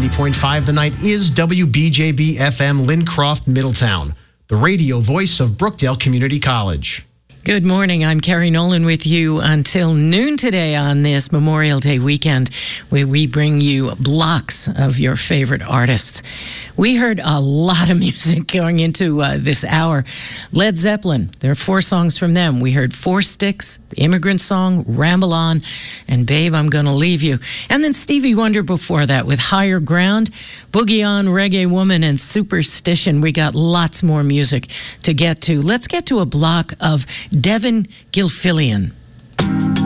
90.5 The Night is WBJB FM Lincroft, Middletown, the radio voice of Brookdale Community College. Good morning. I'm Carrie Nolan with you until noon today on this Memorial Day weekend, where we bring you blocks of your favorite artists. We heard a lot of music going into this hour. Led Zeppelin, there are 4 songs from them. We heard Four Sticks, the Immigrant Song, Ramble On, and Babe, I'm Gonna Leave You. And then Stevie Wonder before that with Higher Ground, Boogie On, Reggae Woman, and Superstition. We got lots more music to get to. Let's get to a block of Devin Gilfillian.